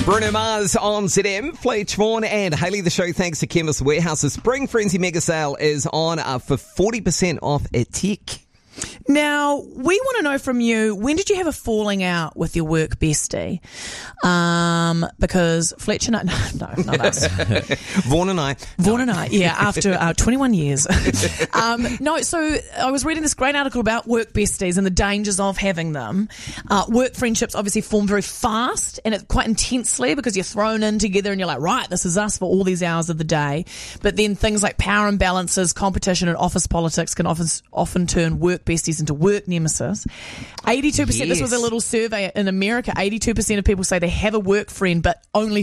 Bruno Mars on ZM, Fletch Vaughan and Hayley. The show thanks to Chemist Warehouse's Spring Frenzy Mega Sale is on for 40% off at Tech. Now, we want to know from you, when did you have a falling out with your work bestie? Because Fletcher, no, not us. Vaughan and I, yeah, after 21 years. So I was reading this great article about work besties and the dangers of having them. Work friendships obviously form very fast and it's quite intensely because you're thrown in together and you're like, right, this is us for all these hours of the day. But then things like power imbalances, competition and office politics can often turn work besties into work nemesis. 82%, This was a little survey in America, 82% of people say they have a work friend, but only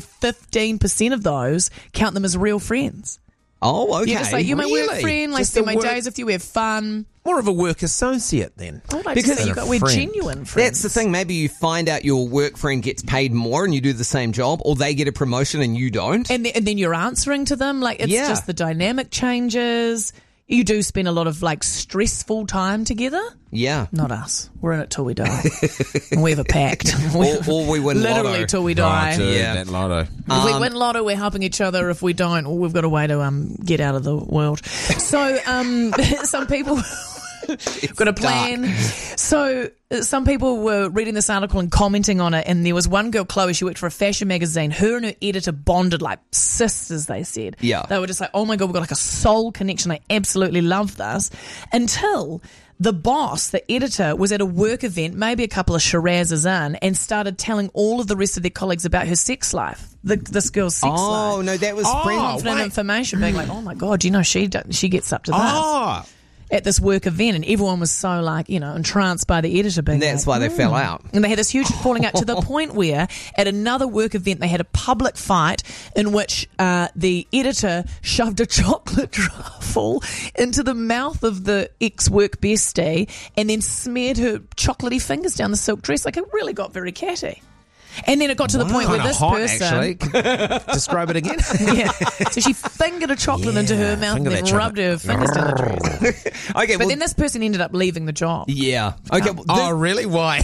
15% of those count them as real friends. Oh, okay. You're just like, you're my work friend, I spend my days with you, we have fun. More of a work associate then. Because we're genuine friends. That's the thing. Maybe you find out your work friend gets paid more and you do the same job, or they get a promotion and you don't. And then you're answering to them. Like, it's just the dynamic changes. You do spend a lot of stressful time together. Yeah. Not us. We're in it till we die. And we have a pact. or we win literally lotto. till we die. Oh, dude, that lotto. If we win lotto, we're helping each other. If we don't, we've got a way to get out of the world. So some people got a plan. Dark. So some people were reading this article and commenting on it, and there was one girl, Chloe, she worked for a fashion magazine. Her and her editor bonded like sisters, they said. Yeah. They were just like, oh my God, we've got like a soul connection. I absolutely love this. Until the boss, the editor, was at a work event, maybe a couple of Shirazes in, and started telling all of the rest of their colleagues about her sex life. This girl's sex life. Oh, no, that was confident information, being like, oh my God, she gets up to this. Oh. At this work event, and everyone was so entranced by the editor being That's why they fell out. And they had this huge falling out to the point where at another work event they had a public fight in which the editor shoved a chocolate truffle into the mouth of the ex-work bestie and then smeared her chocolatey fingers down the silk dress. Like, it really got very catty. And then it got to the point where this hot, person... actually. Describe it again. Yeah. So she fingered a chocolate into her mouth and then rubbed her fingers down the dress. Okay, But then this person ended up leaving the job. Yeah. Okay. Really? Why?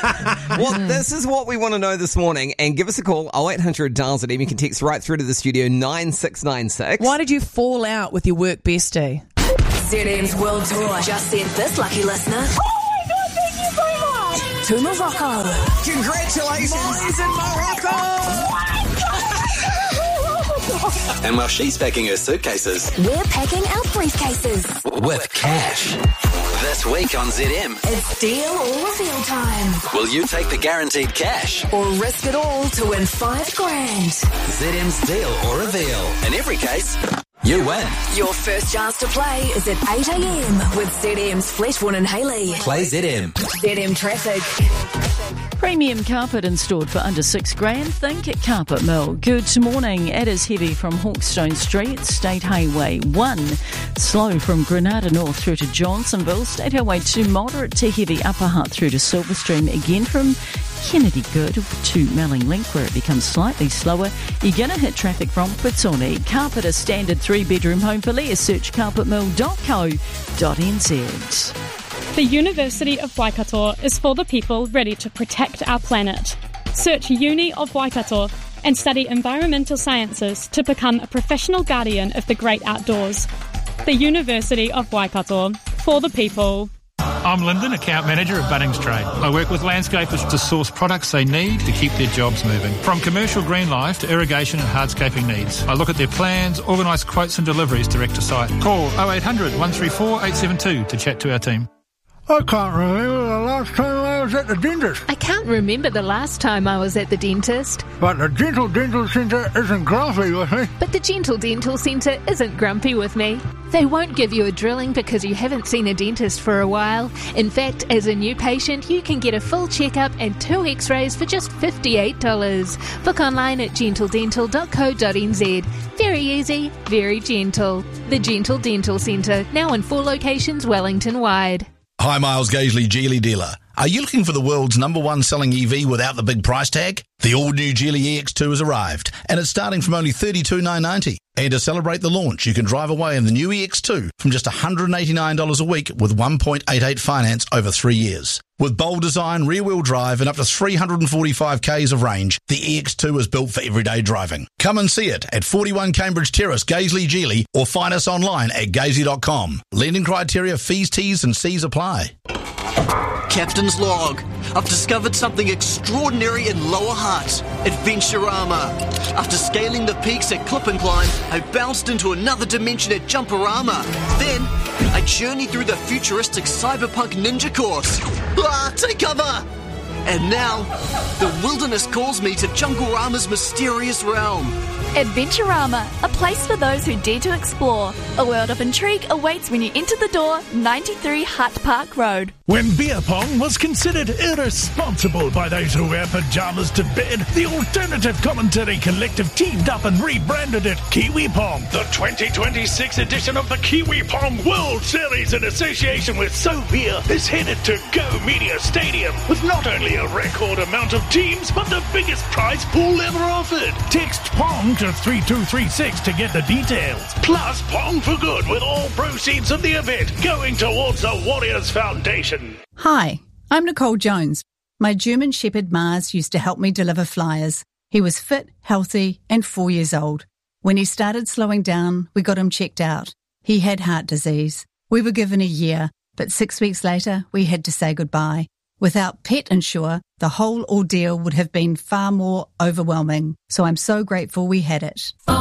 Well, this is what we want to know this morning. And give us a call, 0800 dials at M. You can text right through to the studio, 9696. Why did you fall out with your work bestie? ZM's World Tour just sent this lucky listener to Morocco. Congratulations! Molly's in Morocco! And while she's packing her suitcases, We're packing our briefcases. with cash. This week on ZM, It's deal or reveal time. will you take the guaranteed cash? Or risk it all to win $5,000. ZM's deal or reveal. In every case, you win. Your first chance to play is at 8 a.m. with ZM's Fletch Vaughan and Hayley. Play ZM. ZM Traffic. Premium carpet installed for under $6,000. Think at Carpet Mill. Good morning. It is heavy from Hawkstone Street, State Highway 1. Slow from Granada North through to Johnsonville. State Highway 2 moderate to heavy Upper Hutt through to Silverstream. Again from Kennedy Good to Melling Link where it becomes slightly slower. You're going to hit traffic from Pitsoni. Carpet a standard 3-bedroom home for Leah. Search carpetmill.co.nz. The University of Waikato is for the people ready to protect our planet. Search Uni of Waikato and study environmental sciences to become a professional guardian of the great outdoors. The University of Waikato, for the people. I'm Lyndon, account manager at Bunnings Trade. I work with landscapers to source products they need to keep their jobs moving. From commercial green life to irrigation and hardscaping needs. I look at their plans, organise quotes and deliveries direct to site. Call 0800 134 872 to chat to our team. I can't remember the last time I was at the dentist. I can't remember the last time I was at the dentist. But the Gentle Dental Centre isn't grumpy with me. But the Gentle Dental Centre isn't grumpy with me. They won't give you a drilling because you haven't seen a dentist for a while. In fact, as a new patient, you can get a full checkup and 2 x-rays for just $58. Book online at gentledental.co.nz. Very easy, very gentle. The Gentle Dental Centre, now in 4 locations Wellington-wide. Hi, Miles Gaisley, Geely dealer. Are you looking for the world's #1 selling EV without the big price tag? The all-new Geely EX2 has arrived, and it's starting from only $32,990. And to celebrate the launch, you can drive away in the new EX2 from just $189 a week with 1.88 finance over 3 years. With bold design, rear-wheel drive, and up to 345 k's of range, the EX2 is built for everyday driving. Come and see it at 41 Cambridge Terrace, Gaisley, Geely, or find us online at gaisley.com. Lending criteria, fees, T's and C's apply. Captain's log. I've discovered something extraordinary in Lower Hutt, Adventurama. After scaling the peaks at Clip and Climb, I bounced into another dimension at Jumperama. Then, I journeyed through the futuristic cyberpunk ninja course. Take cover! And now, the wilderness calls me to Junglerama's mysterious realm. Adventurama, a place for those who dare to explore. A world of intrigue awaits when you enter the door, 93 Hutt Park Road. When beer pong was considered irresponsible by those who wear pyjamas to bed, the Alternative Commentary Collective teamed up and rebranded it Kiwi Pong. The 2026 edition of the Kiwi Pong World Series in association with Sophia is headed to Go Media Stadium with not only a record amount of teams, but the biggest prize pool ever offered. Text Pong to 3236 to get the details. Plus Pong for Good with all proceeds of the event going towards the Warriors Foundation. Hi, I'm Nicole Jones. My German Shepherd Mars used to help me deliver flyers. He was fit, healthy, and 4 years old. When he started slowing down, we got him checked out. He had heart disease. We were given a year, but 6 weeks later, we had to say goodbye. Without Pet Insure, the whole ordeal would have been far more overwhelming. So I'm so grateful we had it.